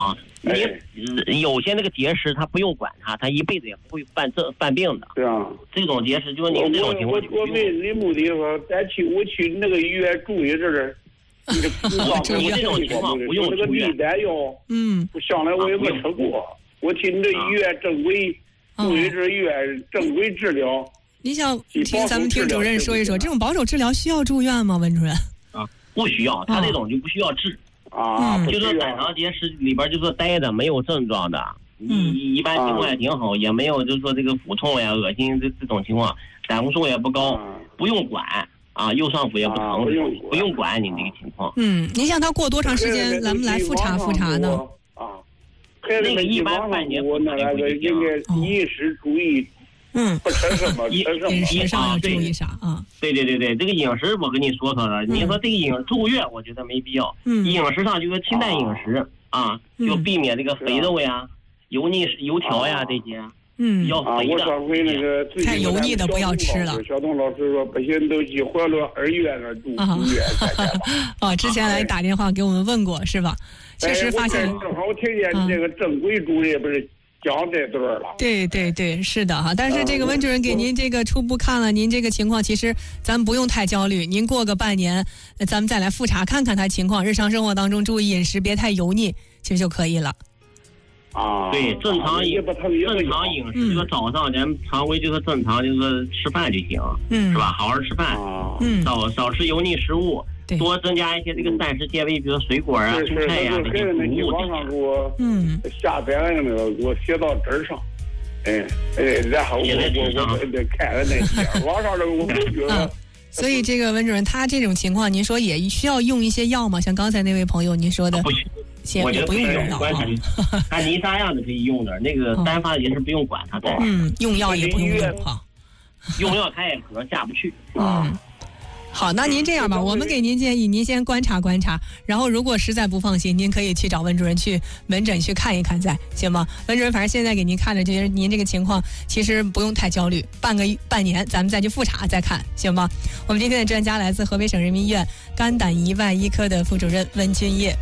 你有些那个结石，他不用管它，他一辈子也不会犯病的。 对啊， 这种结石就是您这种情况。 我问你目的说，我去那个医院住一阵儿。 我这种情况不用住院。 那个地单药，上来我也没吃过。我去你这医院正规住一阵医院正规治疗。 你想听咱们听主任说一说，这种保守治疗需要住院吗？温主任？ 不需要，他这种就不需要治。就是胆囊结石里边就是待着没有症状的，一般情况也挺好，也没有就是说这个腹痛呀、恶心这种情况，胆固醇也不高，不用管右上腹也不疼，不用管你这个情况。 你想他过多长时间咱们来复查呢？ 那个一般半年我那个应该饮食注意。不吃什么， 饮食上要注意啥啊？ 对，这个饮食我跟你说了，你说这个住院，我觉得没必要。饮食上就是清淡饮食就避免这个肥肉呀、油条呀这些。要肥的。 我上回那个太油腻的不要吃了。 小东老师说不行，都去怀乐二院那住院。 之前来打电话给我们问过是吧？确实发现。 正好听见这个正规主任不是。讲这对了， 对，是的哈。但是这个温主任给您这个初步看了您这个情况，其实咱不用太焦虑。您过个半年，咱们再来复查看看他情况，日常生活当中注意饮食，别太油腻，其实就可以了。 对，正常饮食，这个早上咱常规就是正常就是吃饭就行，是吧？好好吃饭，少吃油腻食物。多增加一些这个膳食纤维，比如水果啊、蔬菜呀这些谷物。 网上给我下载了那个，给我写到纸上，然后我看了那些网上的我都觉得。 所以这个温主任他这种情况，您说也需要用一些药吗？像刚才那位朋友您说的， 我觉得不用用药看您啥样的可以用的，那个单发也是不用管它的。 用药也不用用哈。 用药它也可能下不去。 好，那您这样吧，我们给您建议，您先观察观察，然后如果实在不放心，您可以去找温主任去门诊去看一看再，行吗？温主任反正现在给您看的这些，您这个情况其实不用太焦虑，半年咱们再去复查再看，行吗？我们今天的专家来自河北省人民医院肝胆胰外医科的副主任温君业，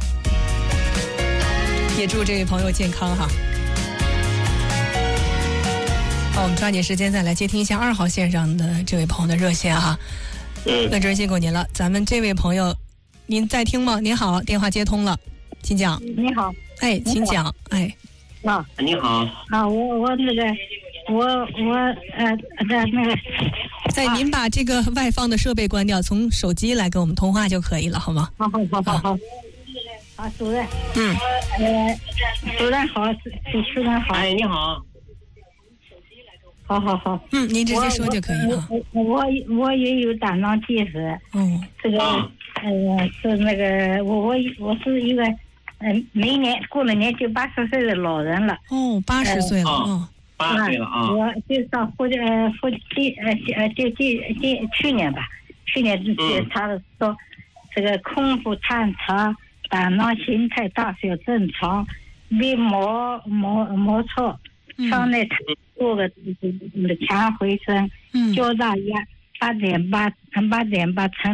也祝这位朋友健康哈。好，我们抓紧时间再来接听一下2号线上的这位朋友的热线哈。温主任辛苦您了，咱们这位朋友，您在听吗？您好，电话接通了，请讲。 你好， 请讲， 你好。 我那个，那个。 您把这个外放的设备关掉，从手机来跟我们通话就可以了，好吗？ 好。主任。主任好，主任好。 你好。 好。 您直接说就可以了。 我也有胆囊结石。这个是那个我是一个每年过了年就80岁的老人了。 80岁了。 8岁了啊。 我就上去年吧，去年查的说这个空腹探查，胆囊形态大小正常，没摩擦。上内做个强回声，交大压8.8乘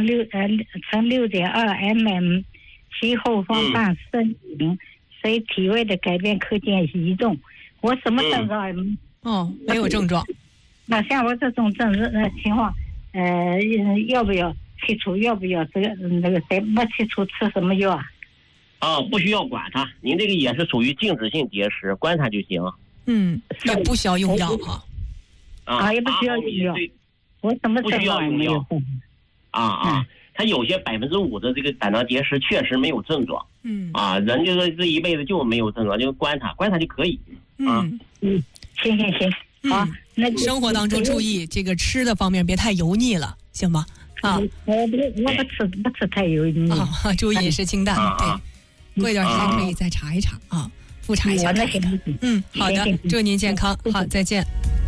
6.2 其后方半身影，随体位的改变可见移动。我什么症状也没有症状。 那像我这种情况，要不要切除？要不要这个那个没切除吃什么药啊？ 不需要管它，您这个也是属于静止性结石，观察就行。 也不需要用药也不需要用药。我什么症状也没有。 他有些5%的这个胆囊结石确实没有症状。人就是这一辈子就没有症状，就观察就可以。 行。好，那生活当中注意这个吃的方面别太油腻了，行吗？ 我不吃太油腻。 注意饮食清淡。对，过一段时间可以再查一查复查一下。好的，祝您健康。好，再见。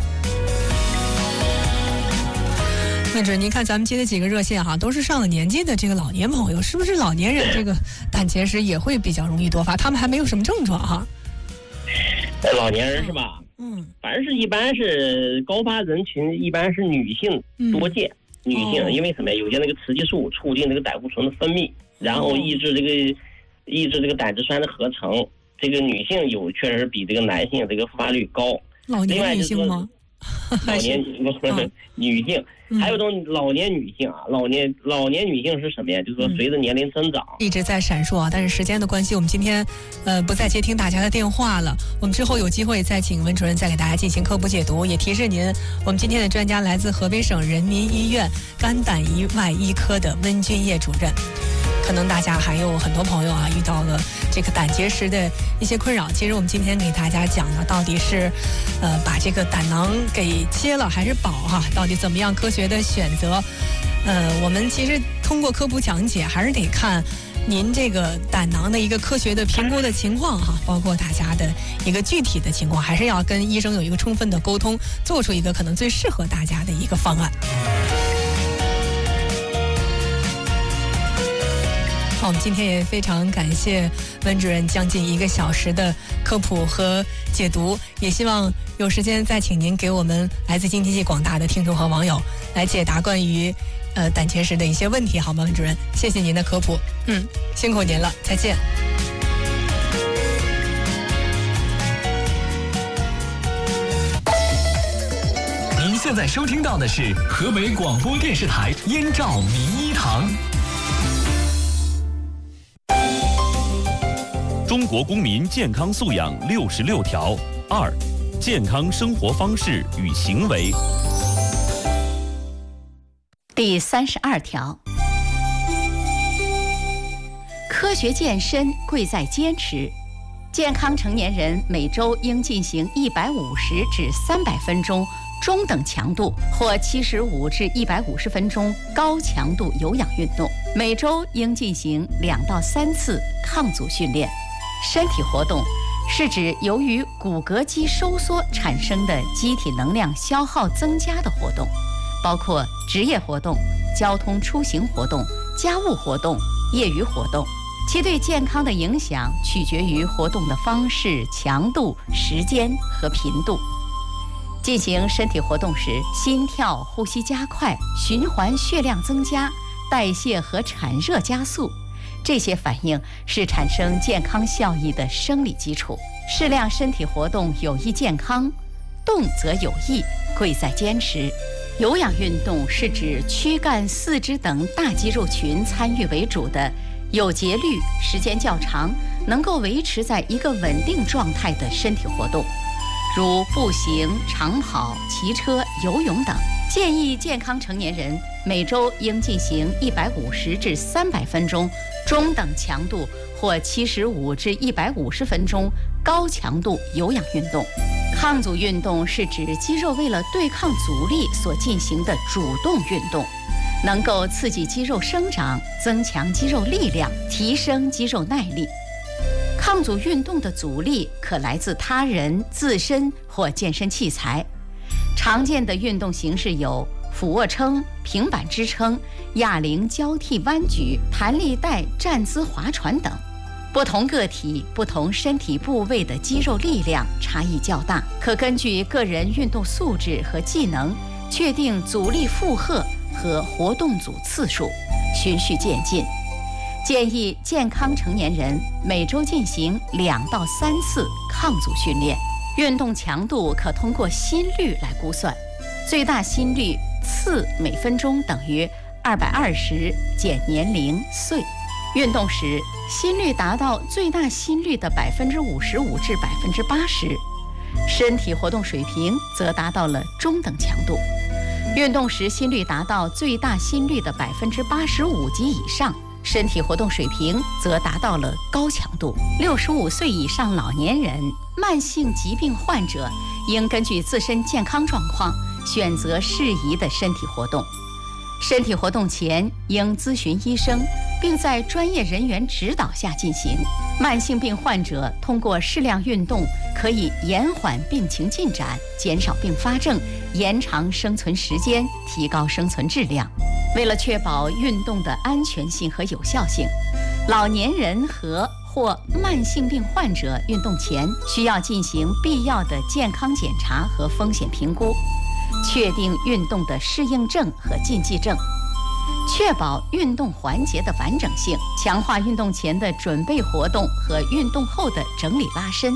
那主任，您看咱们接的几个热线都是上了年纪的这个老年朋友，是不是老年人这个胆结石也会比较容易多发？他们还没有什么症状老年人是吧？反正是一般是高发人群，一般是女性多见。女性因为什么呀？有些那个雌激素促进这个胆固醇的分泌，然后抑制这个胆汁酸的合成。 这个女性确实比这个男性这个复发率高。 老年女性吗？ 老年女性，还有一种老年女性啊，老年女性是什么呀？就是说随着年龄增长， 一直在闪烁啊。但是时间的关系，我们今天不再接听大家的电话了。我们之后有机会再请温主任再给大家进行科普解读。也提示您，我们今天的专家来自河北省人民医院肝胆胰外医科的温君叶主任。可能大家还有很多朋友啊遇到了这个胆结石的一些困扰。其实我们今天给大家讲的到底是把这个胆囊给切了还是保哈，到底怎么样科学的选择。我们其实通过科普讲解还是得看您这个胆囊的一个科学的评估的情况哈，包括大家的一个具体的情况，还是要跟医生有一个充分的沟通，做出一个可能最适合大家的一个方案。好，我们今天也非常感谢温主任将近1个小时的科普和解读，也希望有时间再请您给我们来自京津冀广大的听众和网友来解答关于胆结石的一些问题，好吗？温主任，谢谢您的科普，辛苦您了，再见。 您现在收听到的是河北广播电视台燕赵民医堂。 中国公民健康素养66条2，健康生活方式与行为。 第32条，科学健身贵在坚持。健康成年人每周应进行150至300分钟中等强度或75至150分钟高强度有氧运动，每周应进行2到3次抗阻训练。身体活动是指由于骨骼肌收缩产生的机体能量消耗增加的活动，包括职业活动、交通出行活动、家务活动、业余活动。其对健康的影响取决于活动的方式、强度、时间和频度。进行身体活动时，心跳、呼吸加快，循环血量增加，代谢和产热加速，这些反应是产生健康效益的生理基础。适量身体活动有益健康，动则有益，贵在坚持。有氧运动是指躯干、四肢等大肌肉群参与为主的，有节律、时间较长，能够维持在一个稳定状态的身体活动，如步行、长跑、骑车、游泳等。建议健康成年人每周应进行150至300分钟中等强度或75至150分钟高强度有氧运动。抗阻运动是指肌肉为了对抗阻力所进行的主动运动，能够刺激肌肉生长，增强肌肉力量，提升肌肉耐力。抗阻运动的阻力可来自他人、自身或健身器材。常见的运动形式有俯卧撑、平板支撑、哑铃交替弯举、弹力带站姿划船等。不同个体、不同身体部位的肌肉力量差异较大，可根据个人运动素质和技能确定阻力负荷和活动组次数，循序渐进。建议健康成年人每周进行2到3次抗阻训练。运动强度可通过心率来估算，最大心率次每分钟等于220减年龄岁。运动时心率达到最大心率的55%至80%，身体活动水平则达到了中等强度。运动时心率达到最大心率的85%及以上，身体活动水平则达到了高强度。65岁以上老年人、慢性疾病患者应根据自身健康状况选择适宜的身体活动。身体活动前应咨询医生，并在专业人员指导下进行。慢性病患者通过适量运动可以延缓病情进展，减少并发症，延长生存时间，提高生存质量。为了确保运动的安全性和有效性，老年人或慢性病患者运动前需要进行必要的健康检查和风险评估，确定运动的适应症和禁忌症。 确保运动环节的完整性，强化运动前的准备活动和运动后的整理拉伸。